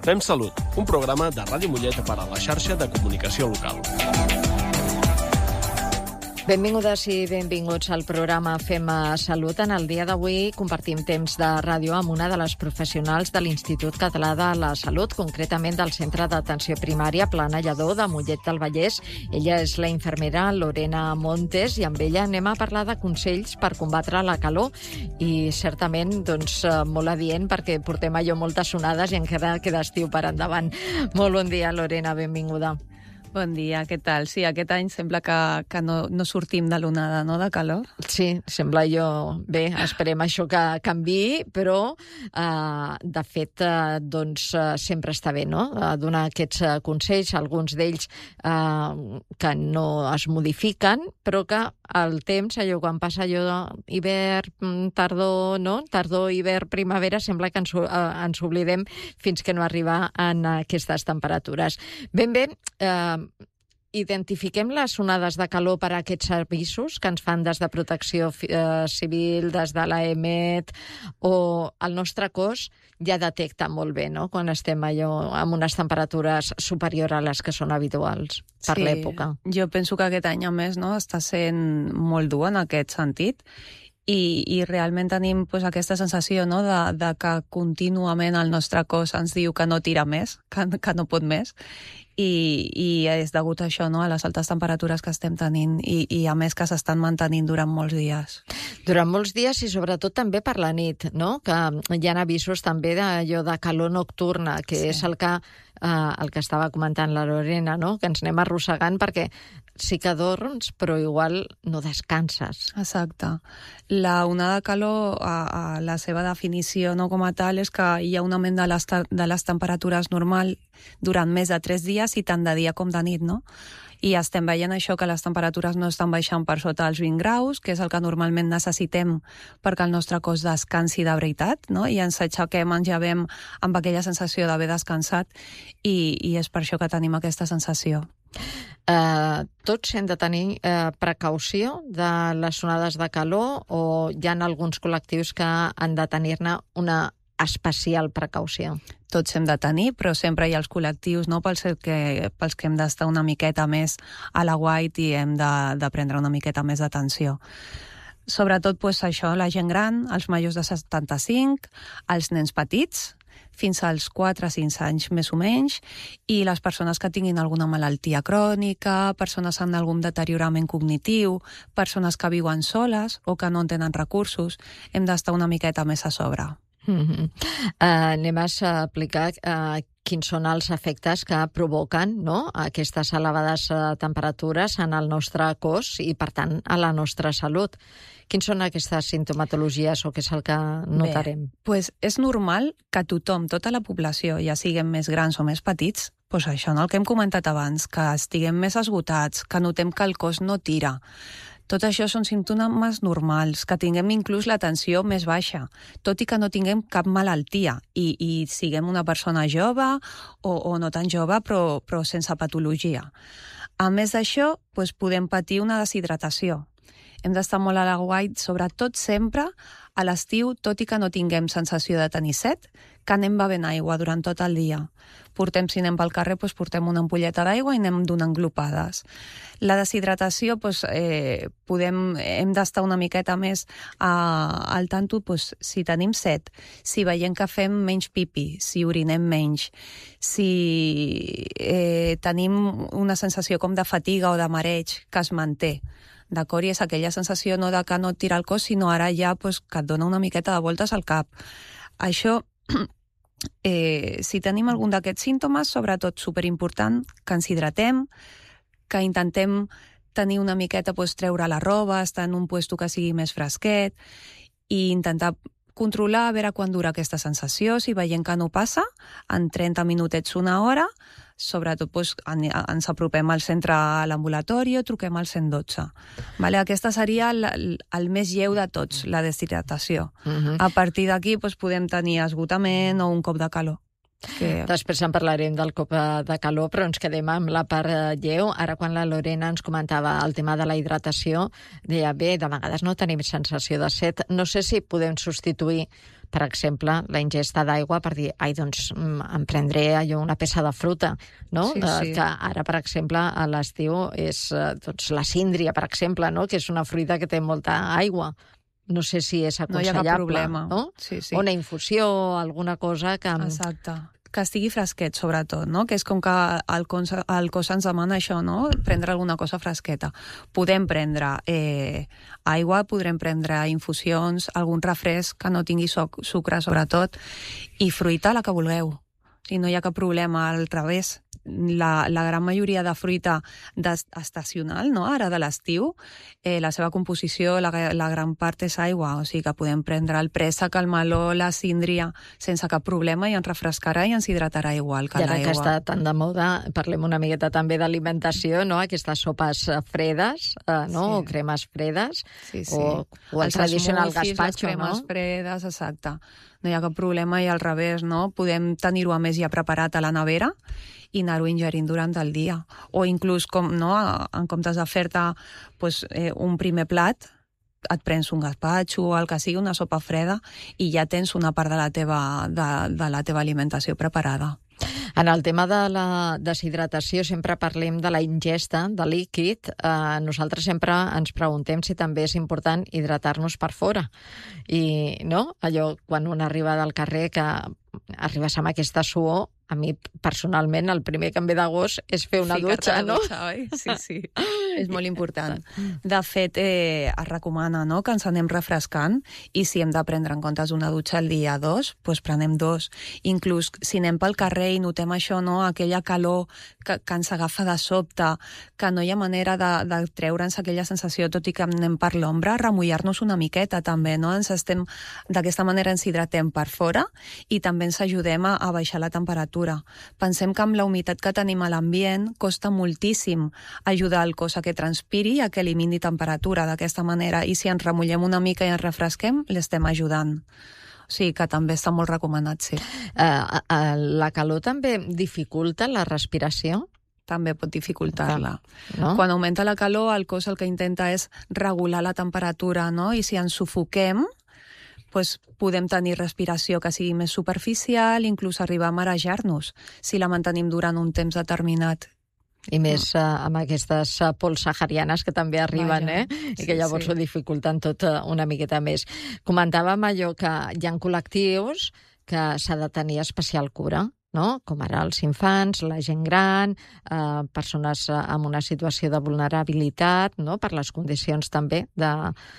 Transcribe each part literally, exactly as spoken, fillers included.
Fem Salut, un programa de Ràdio Mollet per a la xarxa de comunicació local. Benvingudes i benvinguts al programa Fem Salut. En el dia d'avui compartim temps de ràdio amb una de les professionals de l'Institut Català de la Salut, concretament del Centre d'Atenció Primària Plana Lledó de Mollet del Vallès. Ella és la infermera Lorena Montes i amb ella anem a parlar de consells per combatre la calor i certament doncs, molt adient perquè portem allò moltes onades i encara queda estiu per endavant. Molt bon dia, Lorena, benvinguda. Bon dia, què tal? Sí, aquest any sembla que, que no, no sortim de l'onada, no?, de calor. Sí, sembla jo... Bé, esperem això que canviï, però, eh, de fet, eh, doncs, eh, sempre està bé, no?, eh, donar aquests eh, consells, alguns d'ells eh, que no es modifiquen, però que el temps, allò, quan passa allò hivern, tardor, no?, tardor, hivern, primavera, sembla que ens, eh, ens oblidem fins que no arriba en aquestes temperatures. Ben bé, eh, identifiquem les onades de calor per a aquests avisos que ens fan des de Protecció eh, Civil, des de l'A E M E T, o el nostre cos ja detecta molt bé, no?, quan estem allò amb unes temperatures superiors a les que són habituals per sí, l'època. Jo penso que aquest any, a més, no, està sent molt dur en aquest sentit. I, i realment tenim pues, aquesta sensació, no?, de, de que contínuament el nostre cos ens diu que no tira més, que, que no pot més, i, i és degut a això, no?, a les altes temperatures que estem tenint i, i a més que s'estan mantenint durant molts dies. Durant molts dies i sobretot també per la nit, no?, que hi ha avisos també d'allò de calor nocturna, que sí. és el que, eh, el que estava comentant la Lorena, no?, que ens anem arrossegant perquè sí que dorms, però igual no descanses. Exacte. La onada de calor, a, a la seva definició no com a tal, és que hi ha un augment de les, de les temperatures normal durant més de tres dies i tant de dia com de nit, no? I estem veient això, que les temperatures no estan baixant per sota els vint graus, que és el que normalment necessitem perquè el nostre cos descansi de veritat, no? I ens aixequem, ens llevem amb aquella sensació d'haver descansat i, i és per això que tenim aquesta sensació. Uh, tots hem de tenir uh, precaució de les onades de calor o hi ha alguns col·lectius que han de tenir-ne una especial precaució? Tots hem de tenir, però sempre hi ha els col·lectius, no?, pels que, pels que hem d'estar una miqueta més a l'aguait i hem de, de prendre una miqueta més d'atenció. Sobretot pues, això, la gent gran, els majors de setanta-cinc, els nens petits, fins als quatre a cinc anys més o menys, i les persones que tinguin alguna malaltia crònica, persones amb algun deteriorament cognitiu, persones que viuen soles o que no en tenen recursos, hem d'estar una miqueta més a sobre. Mm-hmm. Uh, anem a explicar uh, quins són els efectes que provoquen, no?, aquestes elevades uh, temperatures en el nostre cos i, per tant, a la nostra salut. Quins són aquestes sintomatologies o què és el que notarem? Bé, pues és normal que tothom, tota la població, ja siguem més grans o més petits, pues això, no?, el que hem comentat abans, que estiguem més esgotats, que notem que el cos no tira. Tot això són símptomes normals, que tinguem inclús la tensió més baixa, tot i que no tinguem cap malaltia i, i siguem una persona jove o, o no tan jove però, però sense patologia. A més d'això, doncs podem patir una deshidratació. Hem d'estar molt a l'aguait, sobretot sempre a l'estiu, tot i que no tinguem sensació de tenir set, que anem bevent aigua durant tot el dia. Portem, si anem pel carrer, doncs portem una ampolleta d'aigua i anem donant glopades. La deshidratació, doncs, eh, podem, hem d'estar una miqueta més a, al tanto, doncs, si tenim set, si veiem que fem menys pipi, si orinem menys, si eh, tenim una sensació com de fatiga o de mareig que es manté, d'acord? I és aquella sensació no de que no et tira el cos, sinó ara ja pues, que et dona una miqueta de voltes al cap. Això, eh, si tenim algun d'aquests símptomes, sobretot superimportant, que ens hidratem, que intentem tenir una miqueta, pues, treure la roba, estar en un puesto que sigui més fresquet i intentar controlar a veure quan dura aquesta sensació. Si veiem que no passa, en trenta minutets, una hora, sobretot doncs, ens apropem al centre a l'ambulatori o truquem al cent dotze. Vale? Aquesta seria el, el més lleu de tots, la deshidratació. Uh-huh. A partir d'aquí doncs, podem tenir esgotament o un cop de calor. Que... Després en parlarem del cop de calor, però ens quedem amb la part lleu. Ara, quan la Lorena ens comentava el tema de la hidratació, deia, bé, de vegades no tenim sensació de set. No sé si podem substituir per exemple, la ingesta d'aigua per dir, ai, doncs em prendré allò una peça de fruta, no? Sí, sí. Que ara, per exemple, a l'estiu és doncs, la síndria, per exemple, no? Que és una fruita que té molta aigua. No sé si és aconsellable. No hi ha cap problema. No? Sí, sí. O una infusió, alguna cosa que... Exacte. Que estigui fresquet, sobretot, no? Que és com que el cos, el cos ens demana això, no? Prendre alguna cosa fresqueta. Podem prendre eh, aigua, podrem prendre infusions, algun refresc que no tingui soc, sucre, sobretot, i fruita, la que vulgueu. I no hi ha cap problema, al revés. La, la gran majoria de fruita estacional, no? Ara de l'estiu, eh, la seva composició, la, la gran part és aigua, o sigui que podem prendre el préssec, el meló, la síndria, sense cap problema, i ens refrescarà i ens hidratarà igual que l'aigua. I ara que està tan de moda, parlem una miqueta també d'alimentació, no? Aquestes sopes fredes, eh, no? Sí. O cremes fredes, sí, sí. O, o el, el tradicional gazpacho, les no? cremes fredes, exacte. No hi ha cap problema, i al revés, no? Podem tenir-ho a més ja preparat a la nevera i anar-ho ingerint durant el dia. O inclús, com, no, en comptes de fer-te pues, eh, un primer plat, et prens un gazpacho o el que sigui, una sopa freda, i ja tens una part de la teva, de, de la teva alimentació preparada. En el tema de la deshidratació sempre parlem de la ingesta de líquid. Eh, nosaltres sempre ens preguntem si també és important hidratar-nos per fora. I no? Allò, quan un arriba del carrer, que arribes amb aquesta suor, a mi personalment el primer que em ve de gust és fer una Ficar-te dutxa, no? Dutxa, oi? Sí, sí. És molt important. De fet, eh, es recomana, no?, que ens anem refrescant, i si hem de prendre en comptes una dutxa al dia dos, doncs prenem dos. Inclús si anem pel carrer i notem això, no?, aquella calor que, que ens agafa de sobte, que no hi ha manera de, de treure'ns aquella sensació, tot i que anem per l'ombra, remullar-nos una miqueta també, no? Ens estem, d'aquesta manera ens hidratem per fora i també ens ajudem a, a baixar la temperatura. Pensem que amb la humitat que tenim a l'ambient costa moltíssim ajudar el cos a que transpiri i a que elimini temperatura d'aquesta manera, i si ens remullem una mica i ens refresquem, l'estem ajudant. O sigui que també està molt recomanat, sí. Uh, uh, la calor també dificulta la respiració? També pot dificultar-la. No? Quan augmenta la calor, el cos el que intenta és regular la temperatura, no? I si ens sufoquem, pues podem tenir respiració que sigui més superficial, inclús arribar a marejar-nos, si la mantenim durant un temps determinat. I més uh, amb aquestes uh, pols saharianes que també arriben, Vaja, eh? I sí, que llavors sí. ho dificulten tot uh, una miqueta més. Comentàvem allò que hi ha col·lectius que s'ha de tenir especial cura, no? Com ara els infants, la gent gran, eh, persones amb una situació de vulnerabilitat, no? Per les condicions també de,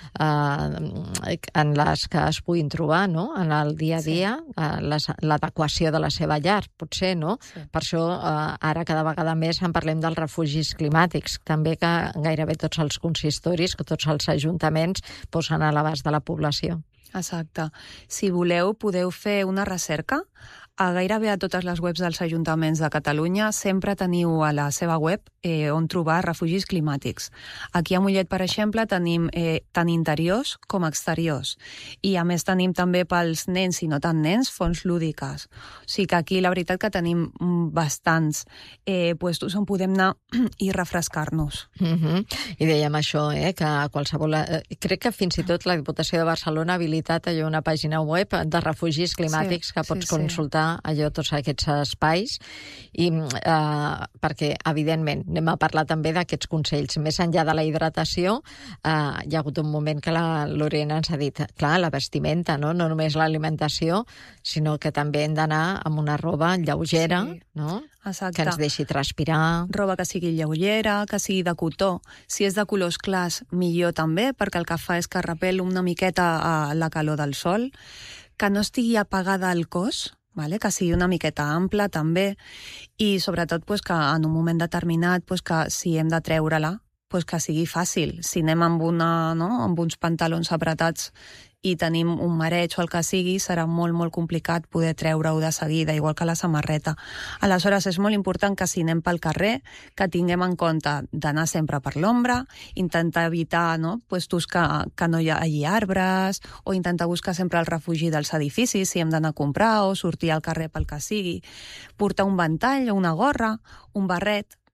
eh, en les que es puguin trobar, no? En el dia a dia, sí. eh, l'adequació de la seva llar, potser, no? Sí. Per això eh, ara cada vegada més en parlem dels refugis climàtics, també que gairebé tots els consistoris, que tots els ajuntaments posen a l'abast de la població. Exacte. Si voleu, podeu fer una recerca. A gairebé a totes les webs dels ajuntaments de Catalunya sempre teniu a la seva web eh, on trobar refugis climàtics. Aquí a Mollet, per exemple, tenim eh, tant interiors com exteriors. I a més tenim també pels nens i no tan nens fonts lúdiques. O sigui que aquí la veritat que tenim bastants eh, puestos on podem anar i refrescar-nos. Uh-huh. I dèiem això, eh, que qualsevol... Eh, crec que fins i tot la Diputació de Barcelona ha habilitat allò una pàgina web de refugis climàtics sí, que pots sí, consultar sí. allò tots aquests espais, i eh, perquè, evidentment, anem a parlar també d'aquests consells. Més enllà de la hidratació, eh, hi ha hagut un moment que la Lorena ens ha dit, clar, la vestimenta, no, no només l'alimentació, sinó que també hem d'anar amb una roba lleugera, sí. no? Exacte. Que ens deixi transpirar. Roba que sigui lleugera, que sigui de cotó. Si és de colors clars, millor també, perquè el que fa és que repel una miqueta a la calor del sol. Que no estigui apagada al cos, vale? Que sigui una miqueta ampla també, i sobretot pues, que en un moment determinat pues, que si hem de treure-la, pues, que sigui fàcil. Si anem amb, una, no? amb uns pantalons apretats i tenim un mareig o el que sigui, serà molt, molt complicat poder treure-ho de seguida, igual que la samarreta. Aleshores, és molt important que si anem pel carrer, que tinguem en compte d'anar sempre per l'ombra, intentar evitar no? puestos que, que no hi hagi arbres, o intentar buscar sempre el refugi dels edificis, si hem d'anar a comprar o sortir al carrer pel que sigui. Portar un ventall o una gorra, un barret,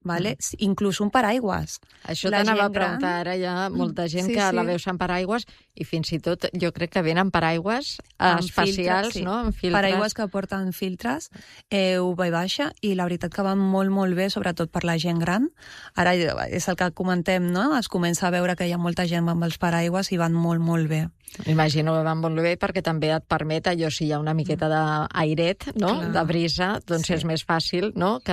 vale? Mm. Inclús un paraigües. Això La t'anava a gent gran- preguntar, ara hi ha molta gent Sí, que sí. la veus en paraigües i fins i tot jo crec que venen paraigües Amb especials, filtres, sí. no? Amb filtres. Paraigües que porten filtres, eh, U V baixa, i la veritat que van molt, molt bé, sobretot per la gent gran. Ara és el que comentem, no? Es comença a veure que hi ha molta gent amb els paraigües i van molt, molt bé. Imagino que van molt bé perquè també et permet allò, si hi ha una miqueta d'airet, no? Clar. De brisa, doncs Sí. és més fàcil, no? Que